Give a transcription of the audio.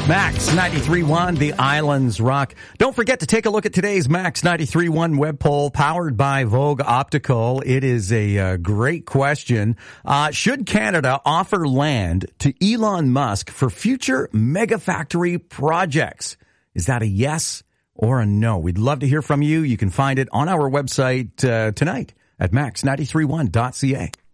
Max 93.1, the Islands Rock. Don't forget to take a look at today's Max 93.1 web poll powered by Vogue Optical. It is a great question. Should Canada offer land to Elon Musk for future megafactory projects? Is that a yes or a no? We'd love to hear from you. You can find it on our website tonight at max931.ca.